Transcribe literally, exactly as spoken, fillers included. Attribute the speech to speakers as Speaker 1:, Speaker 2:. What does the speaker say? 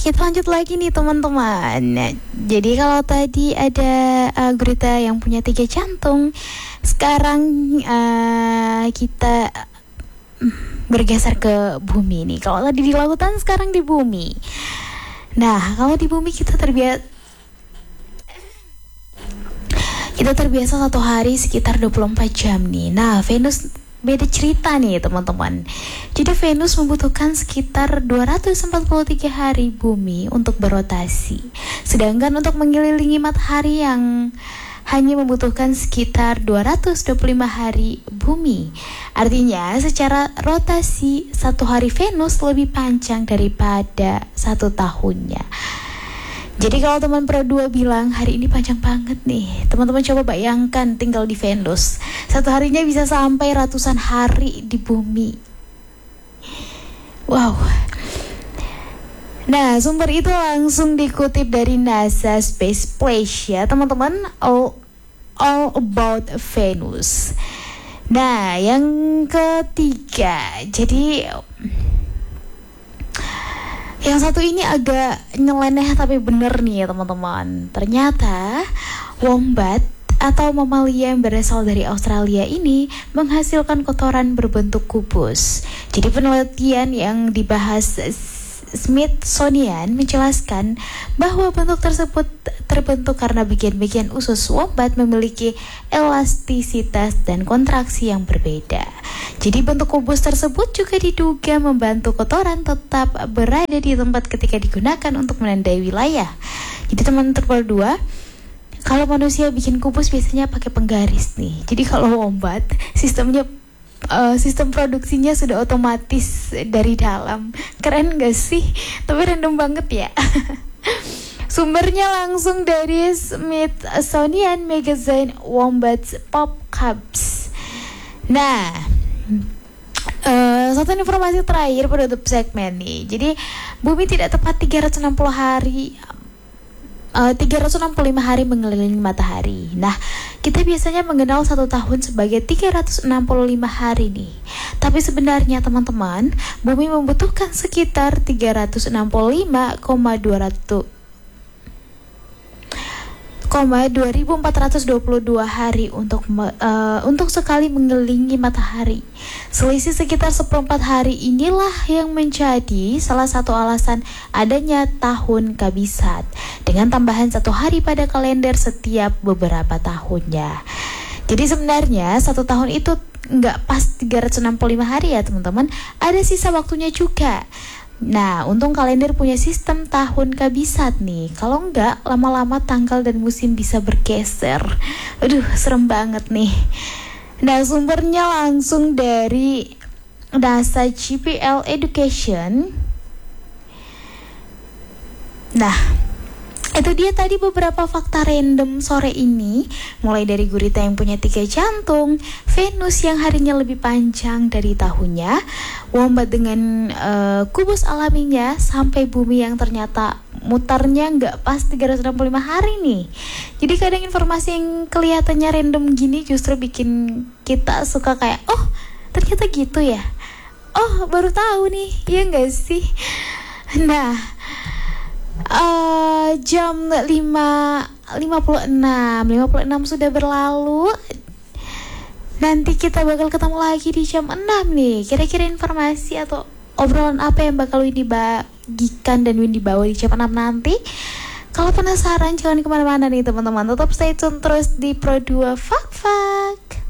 Speaker 1: Kita lanjut lagi nih teman-teman. Jadi kalau tadi ada uh, gurita yang punya tiga jantung, sekarang uh, kita uh, bergeser ke bumi nih. Kalau tadi di lautan, sekarang di bumi. Nah, kalau di bumi kita terbiasa kita terbiasa satu hari sekitar dua puluh empat jam nih. Nah, Venus beda cerita nih teman-teman. Jadi Venus membutuhkan sekitar dua ratus empat puluh tiga hari bumi untuk berotasi. Sedangkan untuk mengelilingi matahari yang hanya membutuhkan sekitar dua ratus dua puluh lima hari bumi. Artinya secara rotasi satu hari Venus lebih panjang daripada satu tahunnya. Jadi kalau teman Pro dua bilang hari ini panjang banget nih, teman-teman coba bayangkan tinggal di Venus, satu harinya bisa sampai ratusan hari di bumi. Wow. Nah, sumber itu langsung dikutip dari NASA Space Place ya teman-teman. All, all about Venus. Nah, yang ketiga, jadi yang satu ini agak nyeleneh tapi bener nih ya teman-teman. Ternyata wombat atau mamalia yang berasal dari Australia ini menghasilkan kotoran berbentuk kubus. Jadi penelitian yang dibahas Smithsonian menjelaskan bahwa bentuk tersebut terbentuk karena bagian-bagian usus wombat memiliki elastisitas dan kontraksi yang berbeda. Jadi bentuk kubus tersebut juga diduga membantu kotoran tetap berada di tempat ketika digunakan untuk menandai wilayah. Jadi teman terbal dua, kalau manusia bikin kubus biasanya pakai penggaris nih. Jadi kalau wombat sistemnya Uh, sistem produksinya sudah otomatis dari dalam. Keren gak sih? Tapi random banget ya. Sumbernya langsung dari Smithsonian Magazine Wombats Pop Cubs. Nah, uh, satu informasi terakhir penutup segmen nih. Jadi bumi tidak tepat tiga ratus enam puluh hari Uh, tiga ratus enam puluh lima hari mengelilingi matahari. Nah, kita biasanya mengenal satu tahun sebagai tiga ratus enam puluh lima hari nih. Tapi sebenarnya teman-teman, bumi membutuhkan sekitar tiga ratus enam puluh lima koma dua ribu empat ratus dua puluh dua hari untuk uh, untuk sekali mengelilingi matahari. Selisih sekitar seperempat hari inilah yang menjadi salah satu alasan adanya tahun kabisat dengan tambahan satu hari pada kalender setiap beberapa tahunnya. Jadi sebenarnya satu tahun itu nggak pas tiga ratus enam puluh lima hari ya teman-teman, ada sisa waktunya juga. Nah, untung kalender punya sistem tahun kabisat nih. Kalau enggak, lama-lama tanggal dan musim bisa bergeser. Aduh, serem banget nih. Nah, sumbernya langsung dari NASA G P L Education. Nah, itu dia tadi beberapa fakta random sore ini. Mulai dari gurita yang punya tiga jantung, Venus yang harinya lebih panjang dari tahunnya, wombat dengan uh, kubus alaminya, sampai bumi yang ternyata mutarnya nggak pas tiga ratus enam puluh lima hari nih. Jadi kadang informasi yang kelihatannya random gini justru bikin kita suka kayak, oh ternyata gitu ya, oh baru tahu nih, ya nggak sih? Nah, Uh, jam lima lima puluh enam sudah berlalu. Nanti kita bakal ketemu lagi di jam enam nih. Kira-kira informasi atau obrolan apa yang bakal Windy bagikan dan Windy bawa di jam enam nanti? Kalau penasaran jangan kemana-mana nih teman-teman. Tetap stay tune terus di Pro dua Fakta.